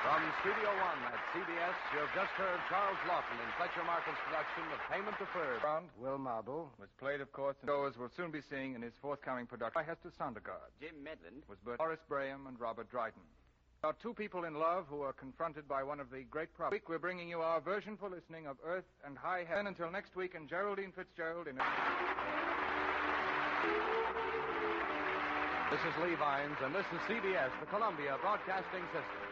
From Studio One at CBS, you have just heard Charles Lawton in Fletcher Markle's production of Payment Deferred. Will Marble Was played, of course, and goers will soon be seeing in his forthcoming production by Hester Sondergaard. Jim Medland Was Bert Horace Braham and Robert Dryden. About two people in love who are confronted by one of the great problems. This week we're bringing you our version for listening of Earth and High Heaven. Until next week, and Geraldine Fitzgerald in... This is Lee Vines, and this is CBS, the Columbia Broadcasting System.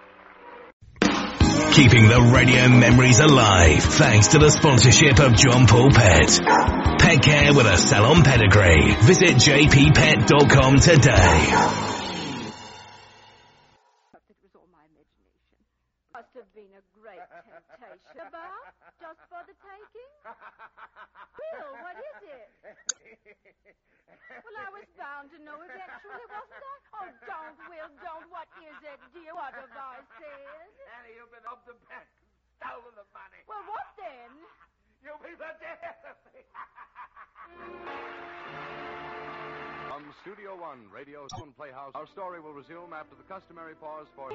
Keeping the radio memories alive thanks to the sponsorship of John Paul Pet. Pet care with a salon pedigree. Visit jppet.com today. It was all my imagination. Must have been a great temptation. About? Just for the taking? Will, what is it? Well, I was bound to know eventually, wasn't I? Oh, don't, Will, don't. What is it, dear? What have I said? Annie, you've been robbed the bank, stolen the money. Well, what then? You'll be the death of me. From Studio One, Radio Soon Playhouse, our story will resume after the customary pause for...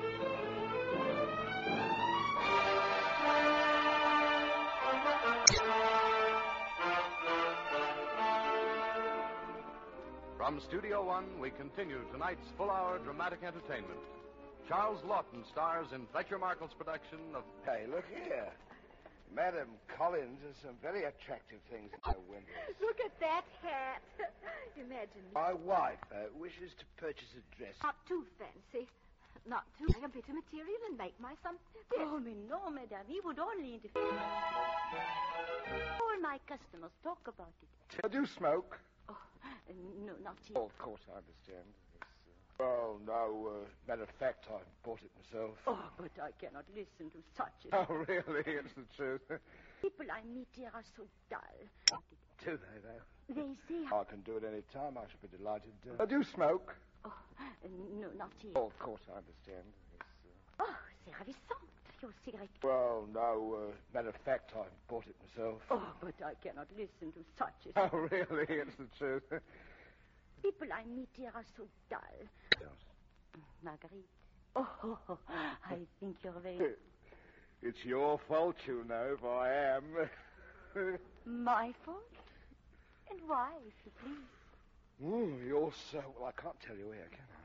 From Studio One, we continue tonight's full-hour dramatic entertainment. Charles Lawton stars in Fletcher Markle's production of... Hey, look here. Madam Collins has some very attractive things in her windows. Look at that hat. Imagine. My wife wishes to purchase a dress. Not too fancy. Not too... a bit of material and make my some... Oh, mais non, madame. He would only interfere. All my customers talk about it. I do smoke. Oh, no, not here. Oh, of course, I understand. Well, no, matter of fact, I bought it myself. Oh, but I cannot listen to such a... Oh, really? It's the truth. People I meet here are so dull. Do they, though? They say... I can do it any time. I shall be delighted. I do smoke. Oh, no, not here. Oh, of course, I understand. Oh, c'est ravissant. Your cigarette. Well, no, matter of fact, I bought it myself. Oh, but I cannot listen to such a... Oh, really? It's the truth. People I meet here are so dull. Marguerite. Oh, I think you're very... It's your fault, you know, if I am. My fault? And why, if you please? You're so... Well, I can't tell you where, can I?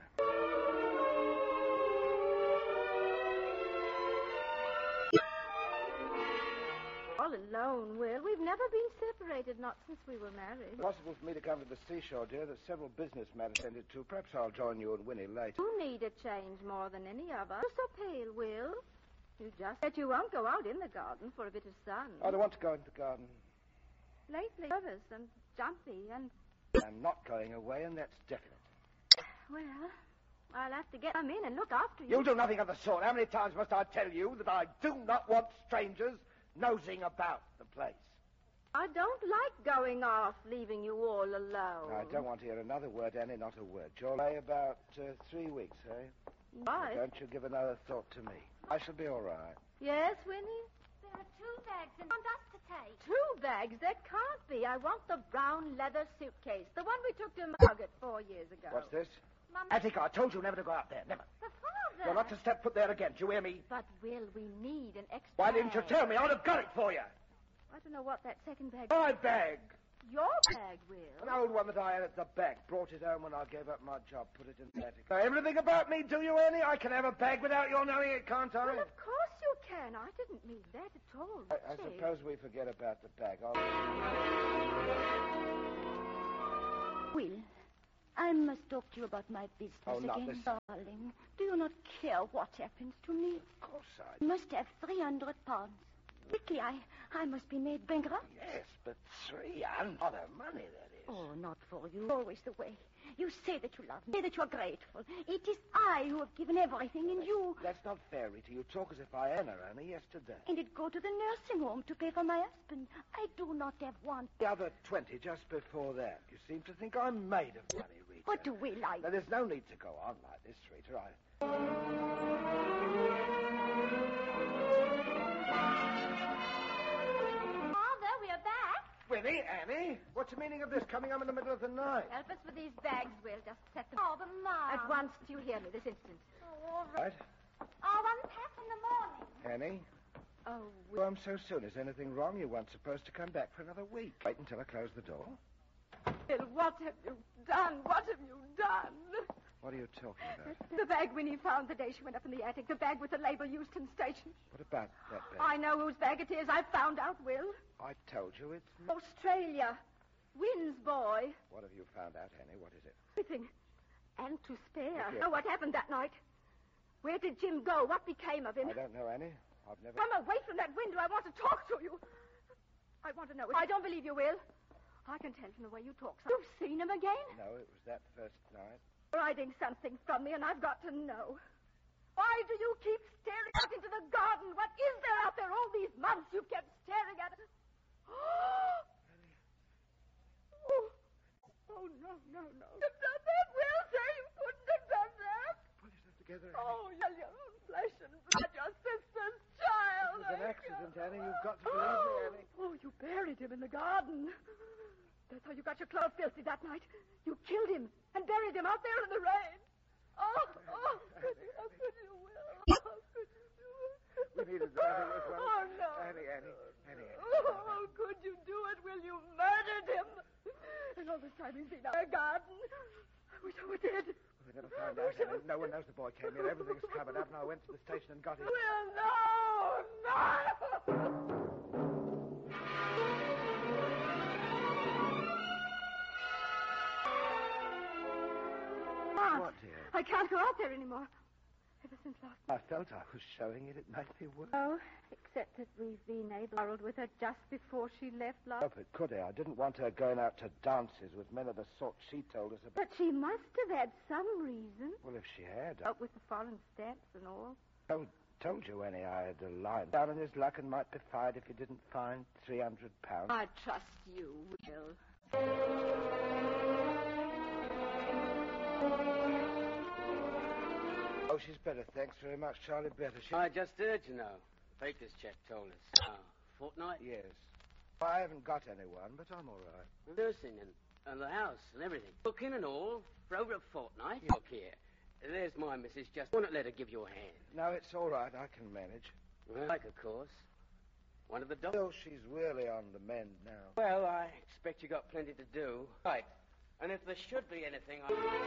All alone, Will. We've never been separated, not since we were married. Possible for me to come to the seashore, dear. There's several business matters to attend to. Perhaps I'll join you and Winnie later. You need a change more than any of us. You're so pale, Will. You just said you won't go out in the garden for a bit of sun. I don't want to go into the garden. Lately, nervous and jumpy and... I'm not going away, and that's definite. Well, I'll have to come in and look after you. You'll do nothing of the sort. How many times must I tell you that I do not want strangers nosing about the place? I don't like going off, leaving you all alone. I don't want to hear another word, Annie, not a word. You'll lay about 3 weeks, eh? Why? Don't you give another thought to me. I shall be all right. Yes, Winnie? There are 2 bags and want us to take. 2 bags? That can't be. I want the brown leather suitcase, the one we took to Margaret 4 years ago. What's this? Mama. Attica, I told you never to go out there. Never. The father. You're not to step foot there again. Do you hear me? But, Will, we need an extra Why didn't you bag. tell me? I would have got it for you. I don't know what that second bag... My bag. Your bag, Will. An old one that I had at the bank. Brought it home when I gave up my job. Put it in the attic. Now, everything about me, do you, Annie? I can have a bag without your knowing it, can't I? Well, of course you can. I didn't mean that at all. I suppose we forget about the bag. Will, I must talk to you about my business Oh, not again. this. Darling, do you not care what happens to me? Of course I... I must have 300 pounds. Quickly, I must be made bankrupt. Yes, but 300 lot of money, that is. Oh, not for you. Always the way. You say that you love me, say that you're grateful. It is I who have given everything, and you... That's not fair, Rita. You talk as if I earned her only yesterday. And it go to the nursing home to pay for my husband. I do not have one. The other 20 just before that. You seem to think I'm made of money, Rita. What do we like? Now, there's no need to go on like this, Rita. Father, we are back. Winnie, Annie, what's the meaning of this coming home in the middle of the night? Help us with these bags, Will. Just set them... Oh, but Mom. At once, do you hear me this instant? Oh, all right. Right? Oh, unpack Annie. Oh, Well, I'm so soon. Is anything wrong? You weren't supposed to come back for another week. Wait until I close the door. Will, what have you done? What have you done? What are you talking about? The bag Winnie found the day she went up in the attic. The bag with the label Euston Station. What about that bag? I know whose bag it is. I found out, Will. I told you it's... Australia. Wynn's boy. What have you found out, Annie? What is it? Everything. And to spare. Okay. Oh, what happened that night? Where did Jim go? What became of him? I don't know, Annie. I've never... Come away from that window. I want to talk to you. I want to know. I don't believe you, Will. I can tell from the way you talk. You've seen him again? No, it was that first night. You're hiding something from me, and I've got to know. Why do you keep staring out into the garden? What is there out there all these months you've kept staring at it? Oh, no. You've done that, Will, sir. You couldn't have done that. Pull yourself together, Annie. Oh, your own flesh and blood, your sister's child. It was an accident, Annie. You've got to believe me, Annie. Oh, you buried him in the garden. That's how you got your clothes filthy that night. You killed him and buried him out there in the rain. Oh, how could you, Will? How could you do it? We needed the money as well. Oh, no. Annie. Oh, how could you do it, Will? You murdered him. And all this time he's been out in the garden. I wish I were dead. We never found out, Annie. No one knows the boy came in. Everything's covered up, and I went to the station and got him. Will, no! What, dear? I can't go out there anymore. Ever since last I felt I was showing it. It made me worse. Oh, except that we've been quarreled with her just before she left last. Oh, but could I? I didn't want her going out to dances with men of the sort she told us about. But she must have had some reason. Well, if she had, Up with the foreign stamps and all. told you, Annie, I had a line down on his luck and might be fired if he didn't find £300. I trust you, Will. Oh, she's better. Thanks very much, Charlie. Better. I just heard, you know. Baker's check told us. Fortnight? Yes. I haven't got anyone, but I'm all right. Nursing and the house and everything. Cooking and all for over a fortnight. Look here. There's my missus. Just won't let her give you a hand. No, it's all right. I can manage. Well, like, of course. One of the dogs. Still, she's really on the mend now. Well, I expect you got plenty to do. Right. And if there should be anything...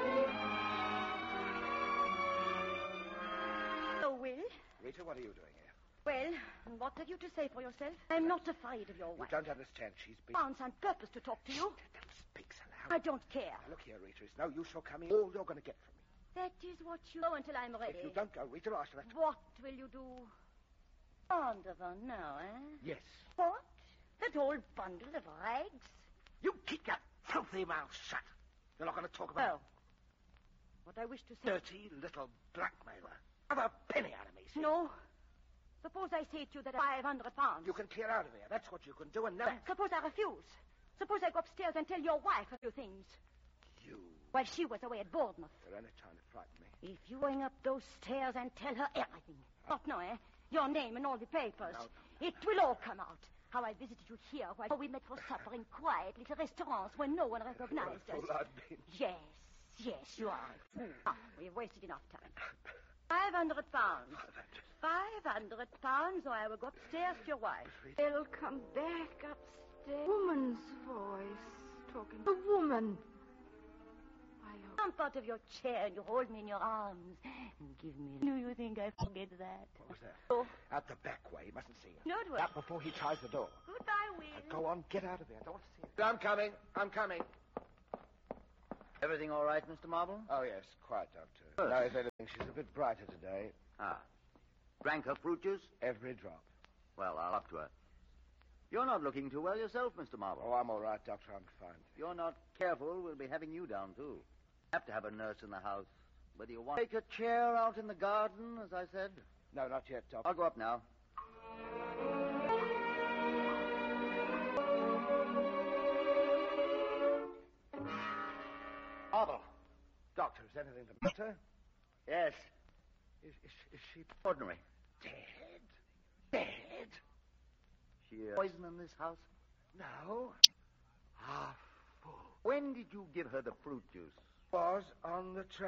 Oh, Will? Rita, what are you doing here? Well, what have you to say for yourself? I'm not afraid of your You wife. don't understand. She's been... Found on purpose to talk to you. Don't speak so loud. I don't care. Now, look here, Rita. It's no use your coming. All you're going to get from me. That is what you go until I'm ready. If you don't go, Rita, I shall have to... What will you do? Anderson now, eh? Yes. What? That old bundle of rags? You keep your filthy mouth shut. You're not going to talk about... Well, what I wish to say... Dirty little blackmailer. Have a penny out of me, see? No. Suppose I say to you that £500. You can clear out of here. That's what you can do, and now... Suppose I refuse. Suppose I go upstairs and tell your wife a few things. You... While she was away at Bournemouth. You're only trying to frighten me. If you're going up those stairs and tell her everything. Not know, eh? Your name and all the papers. No. It will all come out. How I visited you here while we met for supper in quiet little restaurants where no one recognized us. Fool I've been. Yes, you are. We've wasted enough time. £500. £500, or I will go upstairs to your wife. They'll come back upstairs. Woman's voice talking. A woman. I hope. Jump out of your chair and you hold me in your arms and give me... Do you think I forget that? What was that? Oh. Out the back way. You mustn't see her. No, it won't. Out before he tries the door. Goodbye, Will. Go on, get out of there. I don't want to see you. I'm coming. Everything all right, Mr. Marble? Oh, yes, quite, Doctor. Good. No, if anything, she's a bit brighter today. Ah. Drank her fruit juice? Every drop. Well, I'll up to her. You're not looking too well yourself, Mr. Marble. Oh, I'm all right, Doctor. I'm fine. If you're not careful, we'll be having you down, too. Have to have a nurse in the house. Whether you want... Take a chair out in the garden, as I said. No, not yet, Doctor. I'll go up now. Marble. Doctor, is anything the matter? Yes. Is she Ordinary. dead? She poison in this house? No. Ah, fool. When did you give her the fruit juice? Was on the train.